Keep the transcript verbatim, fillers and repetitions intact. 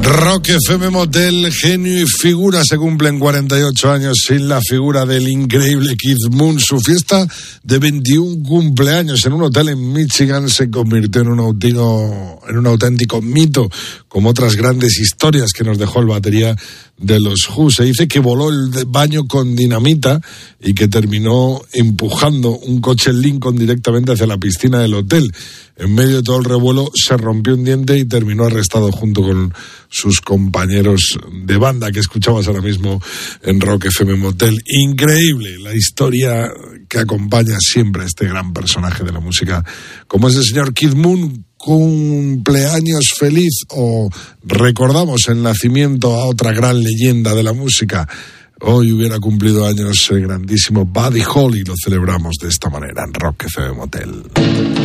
Rock F M Motel, genio y figura, se cumplen cuarenta y ocho años sin la figura del increíble Keith Moon. Su fiesta de veintiún cumpleaños en un hotel en Michigan se convirtió en un auténtico, en un auténtico mito, como otras grandes historias que nos dejó el batería de los Who. Se dice que voló el baño con dinamita y que terminó empujando un coche Lincoln directamente hacia la piscina del hotel. En medio de todo el revuelo se rompió un diente y terminó arrestado junto con sus compañeros de banda que escuchabas ahora mismo en Rock F M Motel. Increíble la historia que acompaña siempre a este gran personaje de la música, como es el señor Keith Moon. Cumpleaños feliz, o recordamos el nacimiento a otra gran leyenda de la música. Hoy hubiera cumplido años el grandísimo Buddy Holly, lo celebramos de esta manera en Rock F M Motel.